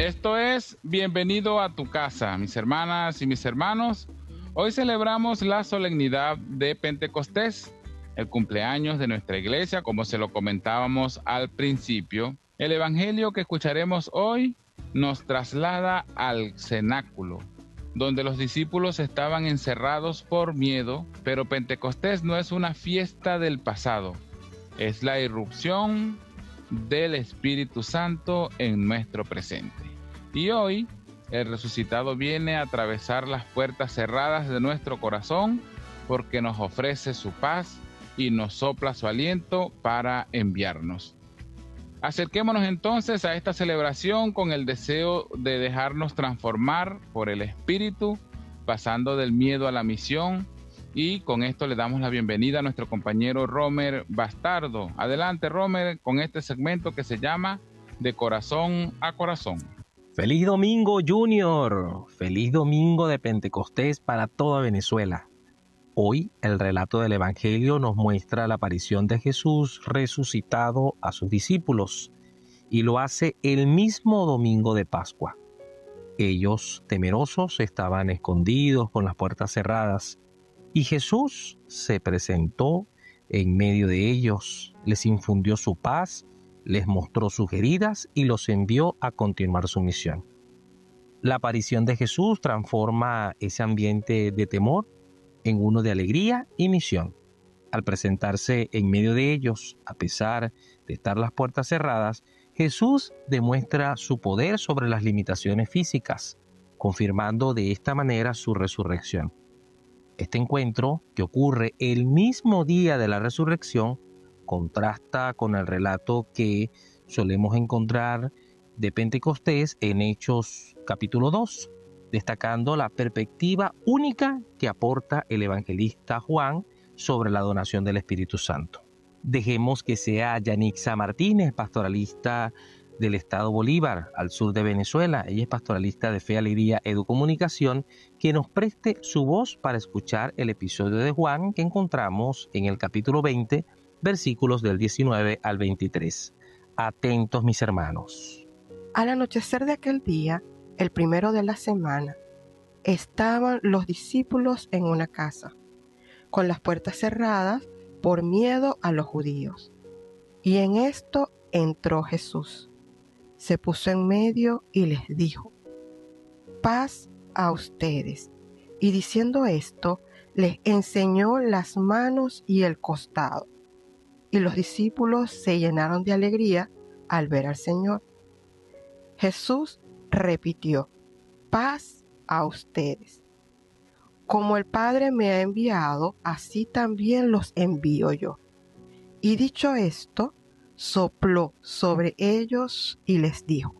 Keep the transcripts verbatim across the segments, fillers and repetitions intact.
Esto es Bienvenido a tu casa, mis hermanas y mis hermanos. Hoy celebramos la solemnidad de Pentecostés, el cumpleaños de nuestra iglesia, como se lo comentábamos al principio. El evangelio que escucharemos hoy nos traslada al cenáculo, donde los discípulos estaban encerrados por miedo, pero Pentecostés no es una fiesta del pasado, es la irrupción del Espíritu Santo en nuestro presente. Y hoy, el resucitado viene a atravesar las puertas cerradas de nuestro corazón porque nos ofrece su paz y nos sopla su aliento para enviarnos. Acerquémonos entonces a esta celebración con el deseo de dejarnos transformar por el Espíritu, pasando del miedo a la misión. Y con esto le damos la bienvenida a nuestro compañero Romer Bastardo. Adelante, Romer, con este segmento que se llama De Corazón a Corazón. ¡Feliz Domingo, Junior! ¡Feliz Domingo de Pentecostés para toda Venezuela! Hoy el relato del Evangelio nos muestra la aparición de Jesús resucitado a sus discípulos y lo hace el mismo domingo de Pascua. Ellos, temerosos, estaban escondidos con las puertas cerradas y Jesús se presentó en medio de ellos, les infundió su paz, les mostró sus heridas y los envió a continuar su misión. La aparición de Jesús transforma ese ambiente de temor en uno de alegría y misión. Al presentarse en medio de ellos, a pesar de estar las puertas cerradas, Jesús demuestra su poder sobre las limitaciones físicas, confirmando de esta manera su resurrección. Este encuentro, que ocurre el mismo día de la resurrección, contrasta con el relato que solemos encontrar de Pentecostés en Hechos capítulo dos, destacando la perspectiva única que aporta el evangelista Juan sobre la donación del Espíritu Santo. Dejemos que sea Yanixa Martínez, pastoralista del estado Bolívar, al sur de Venezuela. Ella es pastoralista de Fe, Alegría, Educomunicación, que nos preste su voz para escuchar el episodio de Juan que encontramos en el capítulo veinte, versículos del diecinueve al veintitrés. Atentos, mis hermanos. Al anochecer de aquel día, el primero de la semana, estaban los discípulos en una casa, con las puertas cerradas por miedo a los judíos. Y en esto entró Jesús. Se puso en medio y les dijo: paz a ustedes. Y diciendo esto, les enseñó las manos y el costado. Y los discípulos se llenaron de alegría al ver al Señor. Jesús repitió: paz a ustedes. Como el Padre me ha enviado, así también los envío yo. Y dicho esto, sopló sobre ellos y les dijo: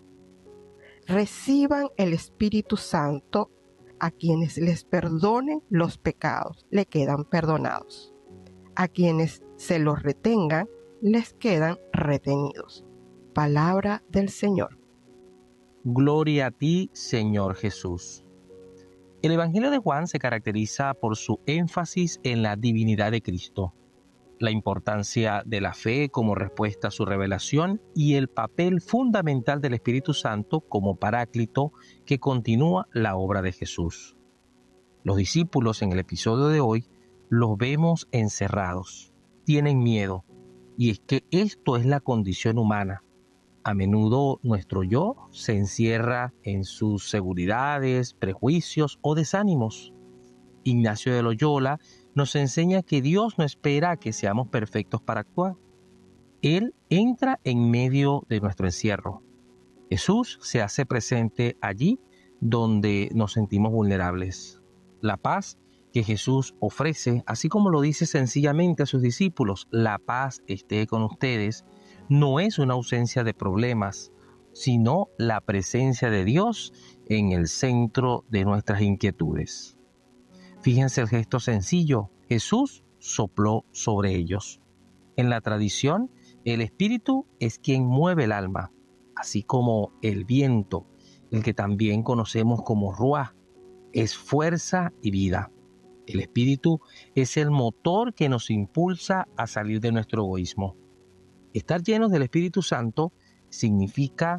reciban el Espíritu Santo. A quienes les perdonen los pecados, le quedan perdonados. A quienes se los retengan, les quedan retenidos. Palabra del Señor. Gloria a ti, Señor Jesús. El Evangelio de Juan se caracteriza por su énfasis en la divinidad de Cristo, la importancia de la fe como respuesta a su revelación y el papel fundamental del Espíritu Santo como paráclito que continúa la obra de Jesús. Los discípulos en el episodio de hoy los vemos encerrados, tienen miedo, y es que esto es la condición humana. A menudo nuestro yo se encierra en sus seguridades, prejuicios o desánimos. Ignacio de Loyola nos enseña que Dios no espera que seamos perfectos para actuar. Él entra en medio de nuestro encierro. Jesús se hace presente allí donde nos sentimos vulnerables. La paz que Jesús ofrece, así como lo dice sencillamente a sus discípulos, la paz esté con ustedes, no es una ausencia de problemas, sino la presencia de Dios en el centro de nuestras inquietudes. Fíjense el gesto sencillo, Jesús sopló sobre ellos. En la tradición, el Espíritu es quien mueve el alma, así como el viento, el que también conocemos como Ruaj, es fuerza y vida. El Espíritu es el motor que nos impulsa a salir de nuestro egoísmo. Estar llenos del Espíritu Santo significa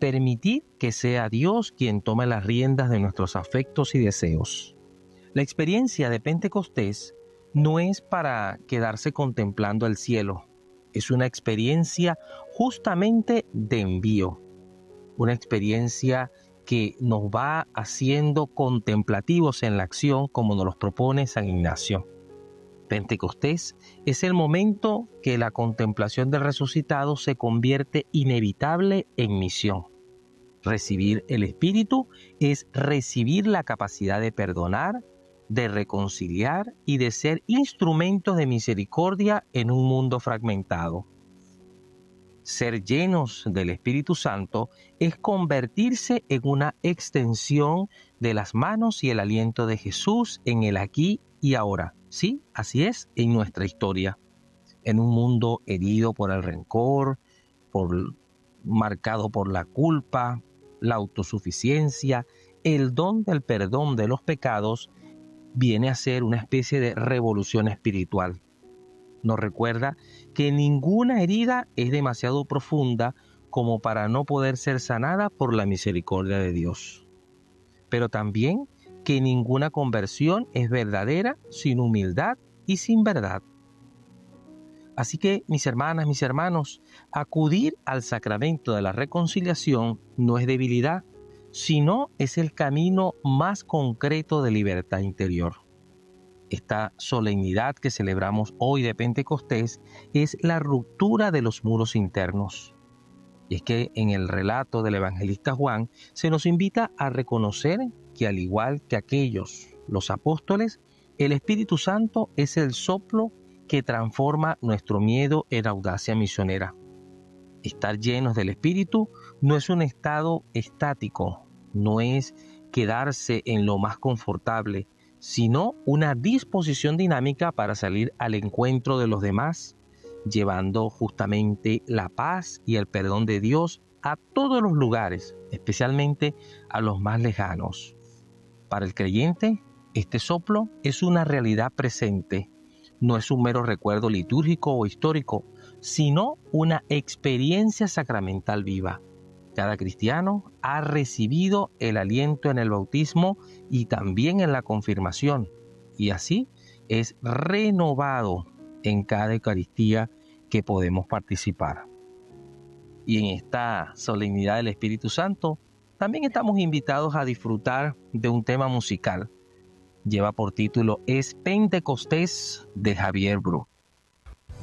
permitir que sea Dios quien tome las riendas de nuestros afectos y deseos. La experiencia de Pentecostés no es para quedarse contemplando el cielo, es una experiencia justamente de envío, una experiencia que nos va haciendo contemplativos en la acción como nos los propone San Ignacio. Pentecostés es el momento que la contemplación del resucitado se convierte inevitable en misión. Recibir el Espíritu es recibir la capacidad de perdonar, de reconciliar y de ser instrumentos de misericordia en un mundo fragmentado. Ser llenos del Espíritu Santo es convertirse en una extensión de las manos y el aliento de Jesús en el aquí y ahora. Sí, así es en nuestra historia. En un mundo herido por el rencor, por, marcado por la culpa, la autosuficiencia, el don del perdón de los pecados viene a ser una especie de revolución espiritual. Nos recuerda que ninguna herida es demasiado profunda como para no poder ser sanada por la misericordia de Dios. Pero también que ninguna conversión es verdadera sin humildad y sin verdad. Así que, mis hermanas, mis hermanos, acudir al sacramento de la reconciliación no es debilidad, sino es el camino más concreto de libertad interior. Esta solemnidad que celebramos hoy de Pentecostés es la ruptura de los muros internos. Y es que en el relato del evangelista Juan se nos invita a reconocer que al igual que aquellos, los apóstoles, el Espíritu Santo es el soplo que transforma nuestro miedo en audacia misionera. Estar llenos del Espíritu no es un estado estático, no es quedarse en lo más confortable, sino una disposición dinámica para salir al encuentro de los demás, llevando justamente la paz y el perdón de Dios a todos los lugares, especialmente a los más lejanos. Para el creyente, este soplo es una realidad presente, no es un mero recuerdo litúrgico o histórico, sino una experiencia sacramental viva. Cada cristiano ha recibido el aliento en el bautismo y también en la confirmación, y así es renovado en cada Eucaristía que podemos participar. Y en esta solemnidad del Espíritu Santo, también estamos invitados a disfrutar de un tema musical. Lleva por título Es Pentecostés de Javier Bru.